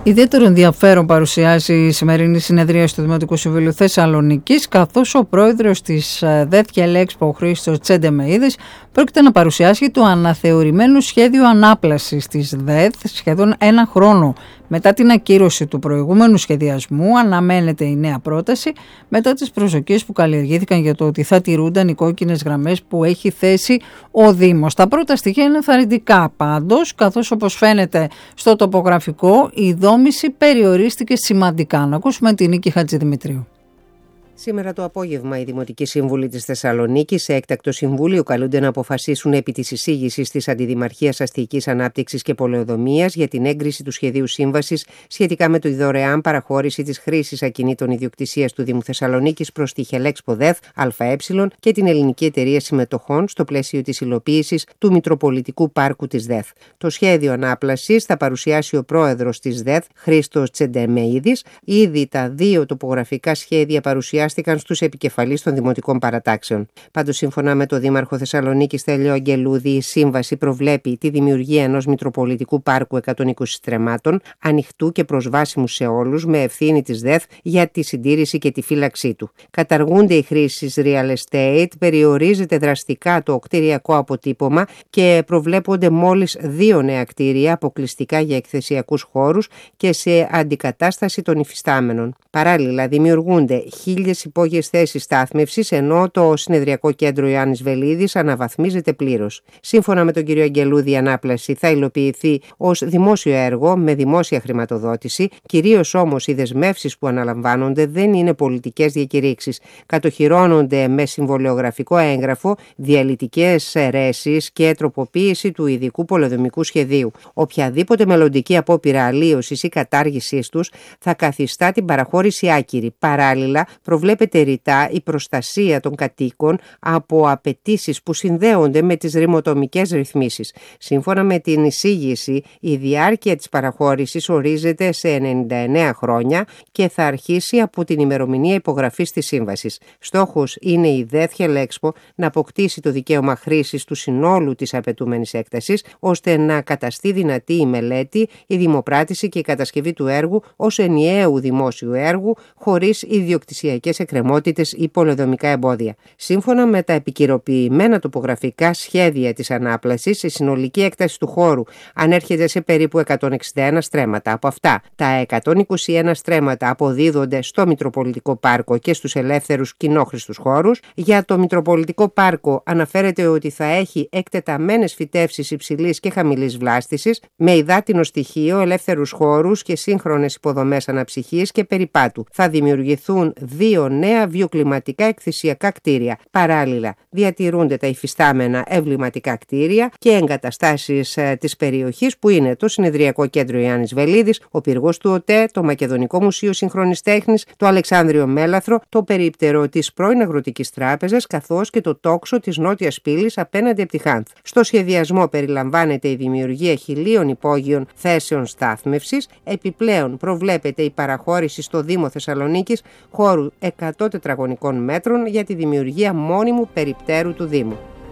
Ιδιαίτερο ενδιαφέρον παρουσιάζει η σημερινή συνεδρία του Δημοτικού Συμβουλίου Θεσσαλονίκης, καθώς ο πρόεδρος της ΔΕΘ και ΕΛΕΞΠΟ, ο Χρήστος Τσεντεμεΐδης, πρόκειται να παρουσιάσει το αναθεωρημένο σχέδιο ανάπλασης της ΔΕΘ σχεδόν ένα χρόνο. Μετά την ακύρωση του προηγούμενου σχεδιασμού, αναμένεται η νέα πρόταση μετά τις προσδοκίες που καλλιεργήθηκαν για το ότι θα τηρούνταν οι κόκκινες γραμμές που έχει θέσει ο Δήμος. Τα πρώτα στοιχεία είναι ενθαρρυντικά πάντως, καθώς όπως φαίνεται στο τοπογραφικό, η δόμηση περιορίστηκε σημαντικά. Να ακούσουμε την Νίκη Χατζηδημητρίου. Σήμερα το απόγευμα οι Δημοτικοί Σύμβουλοι της Θεσσαλονίκης σε έκτακτο συμβούλιο καλούνται να αποφασίσουν επί της εισήγησης της Αντιδημαρχίας Αστικής Ανάπτυξης και Πολεοδομίας για την έγκριση του σχεδίου σύμβασης σχετικά με τη δωρεάν παραχώρηση της χρήσης ακινήτων ιδιοκτησίας του Δήμου Θεσσαλονίκης προς τη ΕΛΕΞΠΟ ΔΕΘ ΑΕ και την Ελληνική Εταιρεία Συμμετοχών στο πλαίσιο της υλοποίησης του Μητροπολιτικού Πάρκου της ΔΕΘ. Το σχέδιο ανάπλασης θα παρουσιάσει ο πρόεδρος της ΔΕΘ, Χρήστος Τσεντεμεΐδης. Ήδη τα δύο τοπογραφικά σχέδια παρουσιάστηκαν στους επικεφαλείς των δημοτικών παρατάξεων. Πάντως, σύμφωνα με τον Δήμαρχο Θεσσαλονίκης Στέλιο Αγγελούδη, η σύμβαση προβλέπει τη δημιουργία ενός Μητροπολιτικού Πάρκου 120 στρεμμάτων, ανοιχτού και προσβάσιμου σε όλους, με ευθύνη της ΔΕΘ για τη συντήρηση και τη φύλαξή του. Καταργούνται οι χρήσεις real estate, περιορίζεται δραστικά το κτηριακό αποτύπωμα και προβλέπονται μόλις 2 νέα κτίρια αποκλειστικά για εκθεσιακούς χώρους και σε αντικατάσταση των υφιστάμενων. Παράλληλα, δημιουργούνται 1.000 υπόγειες θέσεις στάθμευσης, ενώ το συνεδριακό κέντρο Ιωάννης Βελίδης αναβαθμίζεται πλήρως. Σύμφωνα με τον κύριο Αγγελούδη, η ανάπλαση θα υλοποιηθεί ως δημόσιο έργο με δημόσια χρηματοδότηση, κυρίως όμως οι δεσμεύσεις που αναλαμβάνονται δεν είναι πολιτικές διακηρύξεις. Κατοχυρώνονται με συμβολεογραφικό έγγραφο, διαλυτικές αιρέσεις και τροποποίηση του ειδικού πολεοδομικού σχεδίου. Οποιαδήποτε μελλοντική απόπειρα αλλίωσης ή κατάργησης τους θα καθιστά την παραχώρηση άκυρη. Παράλληλα, προβλέπεται ρητά η προστασία των κατοίκων από απαιτήσεις που συνδέονται με τις ρημοτομικές ρυθμίσεις. Σύμφωνα με την εισήγηση, η διάρκεια της παραχώρησης ορίζεται σε 99 χρόνια και θα αρχίσει από την ημερομηνία υπογραφής της σύμβασης. Στόχος είναι η ΔΕΘ και ΕΛΕΞΠΟ να αποκτήσει το δικαίωμα χρήσης του συνόλου της απαιτούμενης έκτασης, ώστε να καταστεί δυνατή η μελέτη, η δημοπράτηση και η κατασκευή του έργου ως ενιαίου δημόσιου έργου, χωρίς ιδιοκτησιακές εκκρεμότητες ή πολεοδομικά εμπόδια. Σύμφωνα με τα επικυροποιημένα τοπογραφικά σχέδια της ανάπλασης, η συνολική έκταση του χώρου ανέρχεται σε περίπου 161 στρέμματα. Από αυτά, τα 121 στρέμματα αποδίδονται στο Μητροπολιτικό Πάρκο και στους ελεύθερους κοινόχρηστους χώρους. Για το Μητροπολιτικό Πάρκο αναφέρεται ότι θα έχει εκτεταμένες φυτεύσεις υψηλής και χαμηλής βλάστησης, με υδάτινο στοιχείο, ελεύθερους χώρους και σύγχρονες υποδομές αναψυχής και περιπάτου. Θα δημιουργηθούν 2 νέα βιοκλιματικά εκθεσιακά κτίρια. Παράλληλα, διατηρούνται τα υφιστάμενα εμβληματικά κτίρια και εγκαταστάσεις της περιοχής, που είναι το Συνεδριακό Κέντρο Ιωάννης Βελίδης, ο πύργος του ΟΤΕ, το Μακεδονικό Μουσείο Σύγχρονης Τέχνης, το Αλεξάνδριο Μέλαθρο, το περίπτερο της πρώην Αγροτικής Τράπεζας, καθώς και το τόξο της Νότιας Πύλης απέναντι από τη Χάνθ. Στο σχεδιασμό περιλαμβάνεται η δημιουργία 1.000 υπόγειων θέσεων στάθμευσης. Επιπλέον, προβλέπεται η παραχώρηση στο Δήμο Θεσσαλονίκης χώρου 100 τετραγωνικών μέτρων για τη δημιουργία μόνιμου περιπτέρου του Δήμου.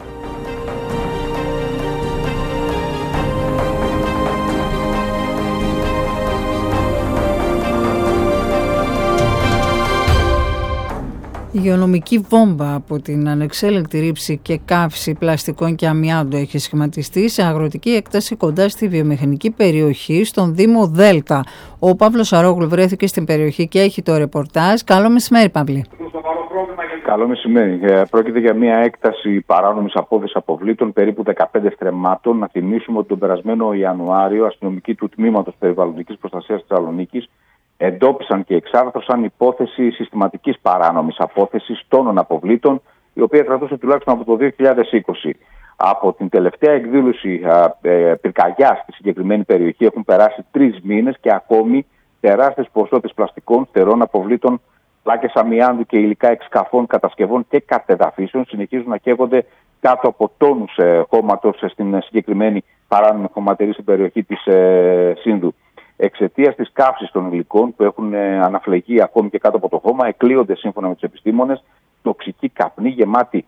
Υγειονομική βόμβα από την ανεξέλεγκτη ρήψη και καύση πλαστικών και αμοιάντου έχει σχηματιστεί σε αγροτική έκταση κοντά στη βιομηχανική περιοχή στον Δήμο Δέλτα. Ο Παύλος Αρόγλου βρέθηκε στην περιοχή και έχει το ρεπορτάζ. Καλό μεσημέρι, Παύλη. Καλό μεσημέρι. Πρόκειται για μια έκταση παράνομης απόδεσης αποβλήτων περίπου 15 στρεμμάτων. Να θυμίσουμε ότι τον περασμένο Ιανουάριο αστυνομικοί του Τμήματος Περιβαλλοντικής Προστασίας της Θεσσαλονίκης εντόπισαν και εξάρθρωσαν υπόθεση συστηματικής παράνομης απόθεσης τόνων αποβλήτων, η οποία κρατούσε τουλάχιστον από το 2020. Από την τελευταία εκδήλωση πυρκαγιάς στη συγκεκριμένη περιοχή έχουν περάσει 3 μήνες και ακόμη τεράστιες ποσότητες πλαστικών, στερών αποβλήτων, πλάκες αμοιάντου και υλικά εξκαφών, κατασκευών και κατεδαφίσεων συνεχίζουν να καίγονται κάτω από τόνους χώματος στην συγκεκριμένη παράνομη χωματερή στην περιοχή της Σύνδου. Εξαιτίας της καύσης των υλικών που έχουν αναφλεγεί ακόμη και κάτω από το χώμα, εκλείονται σύμφωνα με τους επιστήμονες τοξικοί καπνοί γεμάτοι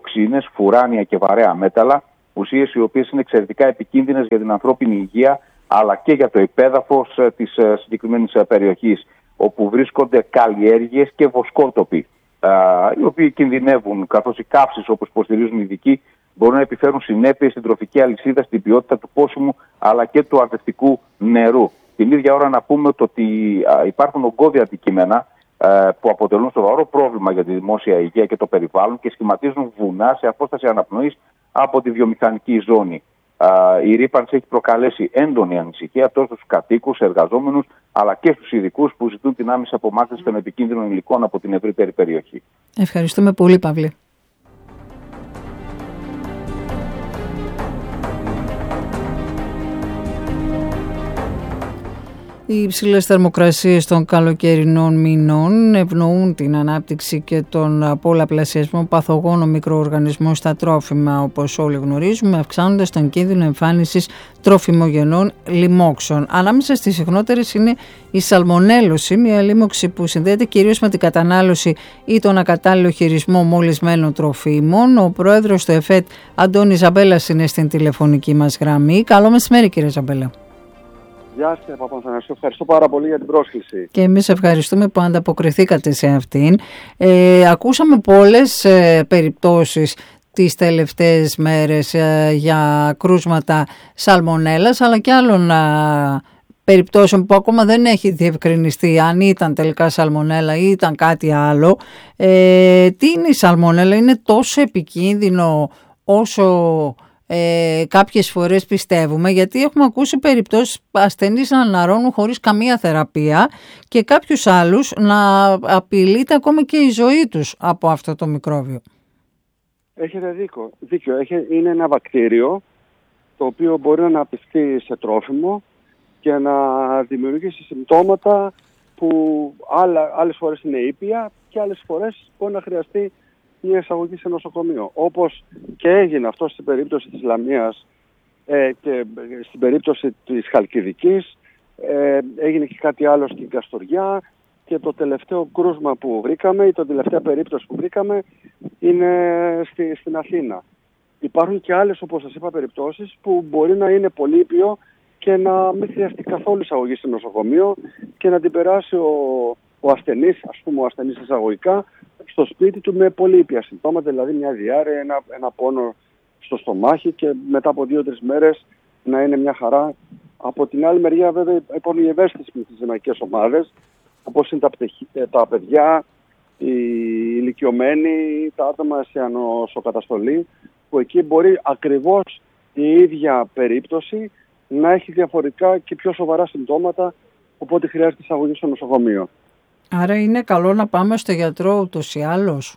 διοξίνες, φουράνια και βαρέα μέταλλα, ουσίες οι οποίες είναι εξαιρετικά επικίνδυνες για την ανθρώπινη υγεία, αλλά και για το υπέδαφος της συγκεκριμένης περιοχής, όπου βρίσκονται καλλιέργειες και βοσκότοποι, οι οποίοι κινδυνεύουν, καθώς οι καύσεις, όπως υποστηρίζουν οι ειδικοί, μπορούν να επιφέρουν συνέπειες στην τροφική αλυσίδα, στην ποιότητα του πόσιμου αλλά και του αρδευτικού νερού. Την ίδια ώρα να πούμε ότι υπάρχουν ογκώδια αντικείμενα που αποτελούν σοβαρό πρόβλημα για τη δημόσια υγεία και το περιβάλλον και σχηματίζουν βουνά σε απόσταση αναπνοής από τη βιομηχανική ζώνη. Η ρύπανση έχει προκαλέσει έντονη ανησυχία τόσο στους κατοίκους, εργαζόμενους, αλλά και στους ειδικούς που ζητούν την άμεση απομάκρυνση των επικίνδυνων υλικών από την ευρύτερη περιοχή. Ευχαριστούμε πολύ, Παύλη. Οι υψηλές θερμοκρασίες των καλοκαιρινών μηνών ευνοούν την ανάπτυξη και τον πολλαπλασιασμό παθογόνων μικροοργανισμών στα τρόφιμα, όπως όλοι γνωρίζουμε, αυξάνοντας τον κίνδυνο εμφάνισης τροφιμογενών λοιμόξεων. Ανάμεσα στις συχνότερες είναι η σαλμονέλωση, μια λοίμοξη που συνδέεται κυρίως με την κατανάλωση ή τον ακατάλληλο χειρισμό μολυσμένων τροφίμων. Ο πρόεδρος του ΕΦΕΤ, Αντώνης Ζαμπέλας, είναι στην τηλεφωνική μας γραμμή. Καλό μεσημέρι, κύριε Ζαμπέλα. Γεια σας, κύριε Παπαθανασίου. Ευχαριστώ πάρα πολύ για την πρόσκληση. Και εμείς ευχαριστούμε που ανταποκριθήκατε σε αυτήν. Ακούσαμε πολλές περιπτώσεις τις τελευταίες μέρες για κρούσματα σαλμονέλας, αλλά και άλλων περιπτώσεων που ακόμα δεν έχει διευκρινιστεί αν ήταν τελικά σαλμονέλα ή ήταν κάτι άλλο. Τι είναι η σαλμονέλα? Είναι τόσο επικίνδυνο όσο κάποιες φορές πιστεύουμε, γιατί έχουμε ακούσει περιπτώσεις ασθενείς να αναρρώνουν χωρίς καμία θεραπεία και κάποιους άλλους να απειλείται ακόμα και η ζωή τους από αυτό το μικρόβιο. Έχετε δίκιο. Είναι ένα βακτήριο το οποίο μπορεί να αναπτυχθεί σε τρόφιμο και να δημιουργήσει συμπτώματα που άλλες φορές είναι ήπια και άλλες φορές μπορεί να χρειαστεί μια εισαγωγή σε νοσοκομείο. Όπως και έγινε αυτό στην περίπτωση της Λαμίας και στην περίπτωση της Χαλκιδικής, έγινε και κάτι άλλο στην Καστοριά και το τελευταίο κρούσμα που βρήκαμε ή το τελευταία περίπτωση που βρήκαμε είναι στην Αθήνα. Υπάρχουν και άλλες, όπως σας είπα, περιπτώσεις που μπορεί να είναι πολύ ήπιο και να μην χρειαστεί καθόλου εισαγωγή στο νοσοκομείο και να την περάσει ο ασθενής, ας πούμε ο ασθενής εισαγωγικά, στο σπίτι του με πολύ ήπια συμπτώματα, δηλαδή μια διάρρεια, ένα πόνο στο στομάχι και μετά από 2-3 μέρες να είναι μια χαρά. Από την άλλη μεριά βέβαια υπάρχουν οι ευαίσθητες πληθυσμιακές ομάδες, όπως είναι τα παιδιά, οι ηλικιωμένοι, τα άτομα σε ανοσοκαταστολή, που εκεί μπορεί ακριβώς η ίδια περίπτωση να έχει διαφορετικά και πιο σοβαρά συμπτώματα, οπότε χρειάζεται εισαγωγή στο νοσοκομείο. Άρα είναι καλό να πάμε στο γιατρό ούτως ή άλλως?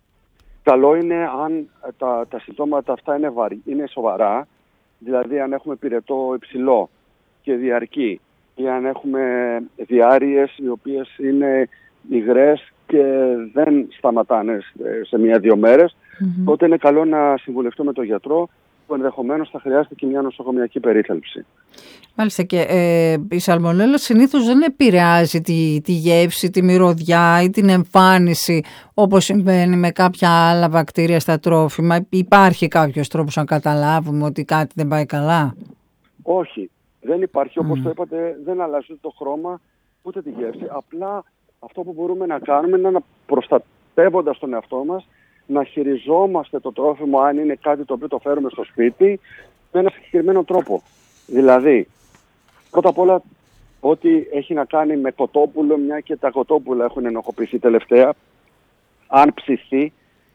Καλό είναι αν τα συμπτώματα αυτά είναι σοβαρά, δηλαδή αν έχουμε πυρετό υψηλό και διαρκή ή αν έχουμε διάρειες οι οποίες είναι υγρές και δεν σταματάνε σε 1-2 μέρες, τότε είναι καλό να συμβουλευτούμε τον γιατρό, που ενδεχομένως θα χρειάζεται και μια νοσοκομιακή περίθαλψη. Μάλιστα, και η σαλμονέλα συνήθως δεν επηρεάζει τη γεύση, τη μυρωδιά ή την εμφάνιση όπως συμβαίνει με κάποια άλλα βακτήρια στα τρόφιμα. Υπάρχει κάποιος τρόπος να καταλάβουμε ότι κάτι δεν πάει καλά? Όχι, δεν υπάρχει. Όπως το είπατε, δεν αλλάζει το χρώμα ούτε τη γεύση. Απλά αυτό που μπορούμε να κάνουμε είναι να προστατεύοντας τον εαυτό μας, να χειριζόμαστε το τρόφιμο αν είναι κάτι το οποίο το φέρουμε στο σπίτι με ένα συγκεκριμένο τρόπο. Δηλαδή, πρώτα απ' όλα, ό,τι έχει να κάνει με κοτόπουλο, μια και τα κοτόπουλα έχουν ενοχοποιηθεί τελευταία, αν ψηθεί,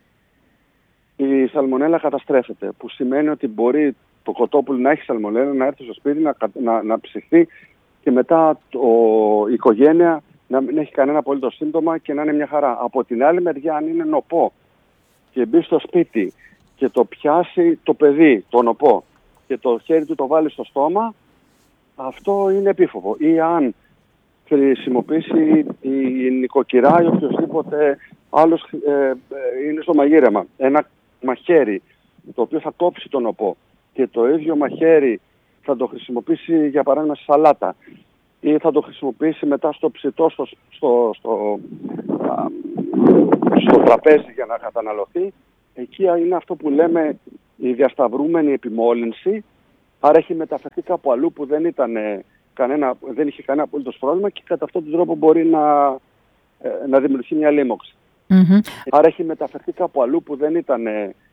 η σαλμονέλα καταστρέφεται. Που σημαίνει ότι μπορεί το κοτόπουλο να έχει σαλμονέλα, να έρθει στο σπίτι, να ψηθεί και μετά η οικογένεια να μην έχει κανένα απολύτως σύμπτωμα και να είναι μια χαρά. Από την άλλη μεριά, αν είναι νοπό και μπει στο σπίτι και το πιάσει το παιδί, το νοπό, και το χέρι του το βάλει στο στόμα, αυτό είναι επίφοβο. Ή αν χρησιμοποιήσει η νοικοκυρά ή οποιοδήποτε άλλος είναι στο μαγείρεμα ένα μαχαίρι το οποίο θα κόψει τον νοπό και το ίδιο μαχαίρι θα το χρησιμοποιήσει για παράδειγμα στη σαλάτα ή θα το χρησιμοποιήσει μετά στο ψητό στο τραπέζι για να καταναλωθεί, εκεί είναι αυτό που λέμε η διασταυρούμενη επιμόλυνση, Άρα έχει μεταφερθεί κάπου αλλού που δεν είχε κανένα απολύτως πρόβλημα και κατά αυτόν τον τρόπο μπορεί να δημιουργηθεί μια λίμωξη. Άρα έχει μεταφερθεί κάπου αλλού που δεν